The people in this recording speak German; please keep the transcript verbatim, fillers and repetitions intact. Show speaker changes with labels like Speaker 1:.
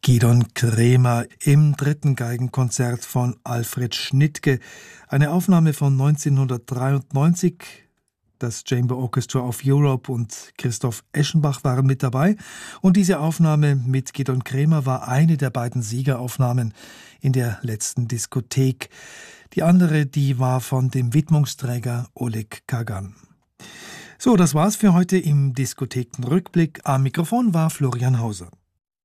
Speaker 1: Gidon Kremer im dritten Geigenkonzert von Alfred Schnittke. Eine Aufnahme von neunzehnhundertdreiundneunzig. Das Chamber Orchestra of Europe und Christoph Eschenbach waren mit dabei. Und diese Aufnahme mit Gidon Kremer war eine der beiden Siegeraufnahmen in der letzten Diskothek. Die andere, die war von dem Widmungsträger Oleg Kagan. So, das war's für heute im Diskothekenrückblick. Am Mikrofon war Florian Hauser.